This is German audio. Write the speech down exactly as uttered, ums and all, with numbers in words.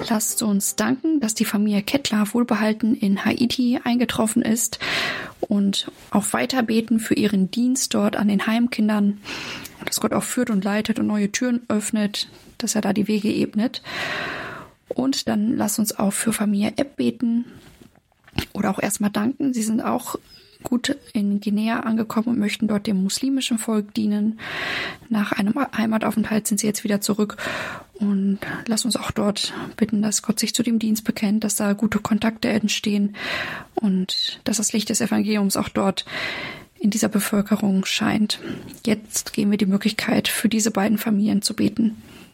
lasst uns danken, dass die Familie Kettler wohlbehalten in Haiti eingetroffen ist und auch weiter beten für ihren Dienst dort an den Heimkindern und dass Gott auch führt und leitet und neue Türen öffnet, dass er da die Wege ebnet. Und dann lasst uns auch für Familie Epp beten oder auch erstmal danken. Sie sind auch gut in Guinea angekommen und möchten dort dem muslimischen Volk dienen. Nach einem Heimataufenthalt sind sie jetzt wieder zurück und lasst uns auch dort bitten, dass Gott sich zu dem Dienst bekennt, dass da gute Kontakte entstehen und dass das Licht des Evangeliums auch dort in dieser Bevölkerung scheint. Jetzt geben wir die Möglichkeit, für diese beiden Familien zu beten.